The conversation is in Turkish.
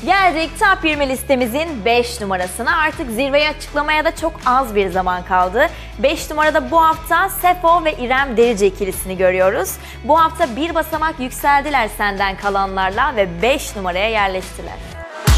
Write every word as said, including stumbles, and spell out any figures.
Geldik Top yirmi listemizin beş numarasına. Artık zirveyi açıklamaya da çok az bir zaman kaldı. beş numarada bu hafta Sefo ve İrem Derici ikilisini görüyoruz. Bu hafta bir basamak yükseldiler Senden Kalanlarla ve beş numaraya yerleştiler.